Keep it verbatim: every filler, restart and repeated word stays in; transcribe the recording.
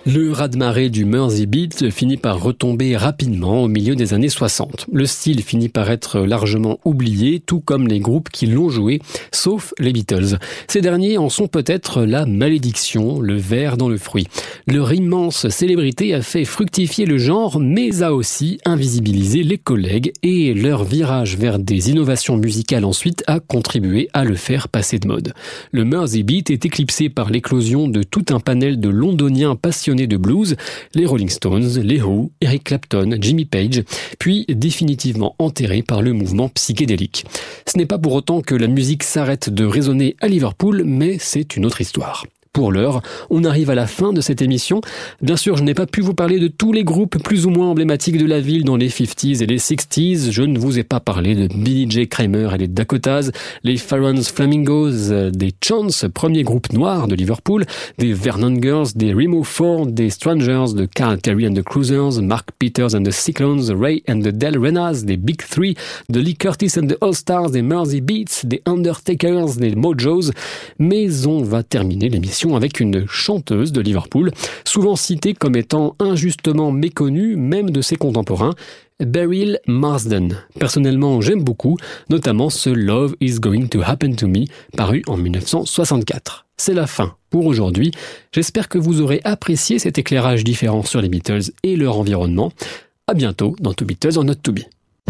Le raz-de-marée du Mersey Beat finit par retomber rapidement au milieu des années soixante. Le style finit par être largement oublié, tout comme les groupes qui l'ont joué, sauf les Beatles. Ces derniers en sont peut-être la malédiction, le ver dans le fruit. Leur immense célébrité a fait fructifier le genre, mais a aussi invisibilisé les collègues, et leur virage vers des innovations musicales ensuite a contribué à le faire passer de mode. Le Mersey Beat est éclipsé par l'éclosion de tout un panel de londoniens passionnés de blues, les Rolling Stones, les Who, Eric Clapton, Jimmy Page, puis définitivement enterré par le mouvement psychédélique. Ce n'est pas pour autant que la musique s'arrête de résonner à Liverpool, mais c'est une autre histoire. Pour l'heure, on arrive à la fin de cette émission. Bien sûr, je n'ai pas pu vous parler de tous les groupes plus ou moins emblématiques de la ville dans les cinquantaines et les sixties. Je ne vous ai pas parlé de Billy J. Kramer et les Dakotas, les Farron's Flamingos, des Chants, premier groupe noir de Liverpool, des Vernon Girls, des Remo Four, des Strangers, de Carl Terry and the Cruisers, Mark Peters and the Cyclones, Ray and the Del Renas, des Big Three, de Lee Curtis and the All-Stars, des Mersey Beats, des Undertakers, des Mojos. Mais on va terminer l'émission avec une chanteuse de Liverpool, souvent citée comme étant injustement méconnue même de ses contemporains, Beryl Marsden. Personnellement, j'aime beaucoup, notamment ce Love is Going to Happen to Me, paru en dix-neuf cent soixante-quatre. C'est la fin pour aujourd'hui. J'espère que vous aurez apprécié cet éclairage différent sur les Beatles et leur environnement. À bientôt dans To Beatles or Not To Be.